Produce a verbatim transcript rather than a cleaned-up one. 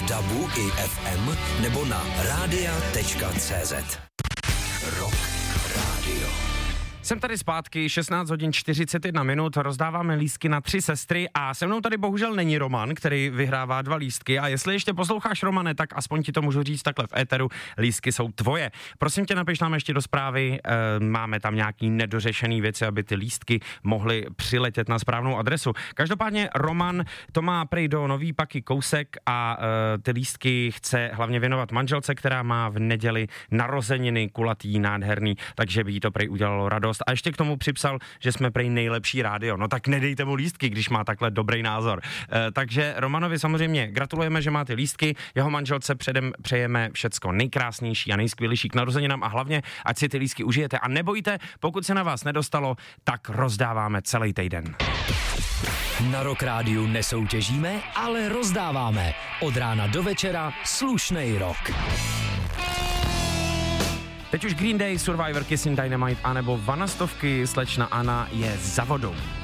v dabu i ef em nebo na rádia tečka cé zet. Rock Radio. Jsem tady zpátky, šestnáct hodin čtyřicet jedna minut, rozdáváme lístky na tři sestry a se mnou tady bohužel není Roman, který vyhrává dva lístky, a jestli ještě posloucháš, Romane, tak aspoň ti to můžu říct takhle v éteru, lístky jsou tvoje. Prosím tě, napiš nám ještě do zprávy, e, máme tam nějaký nedořešený věci, aby ty lístky mohly přiletět na správnou adresu. Každopádně Roman to má prej do nový paky kousek a e, ty lístky chce hlavně věnovat manželce, která má v neděli narozeniny, kulatý, nádherný, takže by jí to prej udělalo radost. A ještě k tomu připsal, že jsme prej nejlepší rádio. No tak nedejte mu lístky, když má takhle dobrý názor. E, takže Romanovi samozřejmě gratulujeme, že má ty lístky. Jeho manželce předem přejeme všecko nejkrásnější a nejskvělejší k narozeninám a hlavně, ať si ty lístky užijete. A nebojte, pokud se na vás nedostalo, tak rozdáváme celý týden. Na Rock Rádiu nesoutěžíme, ale rozdáváme. Od rána do večera slušnej rock. Teď už Green Day, Survivor, Kissing Dynamite anebo Vanastovky, slečna Anna je za vodou.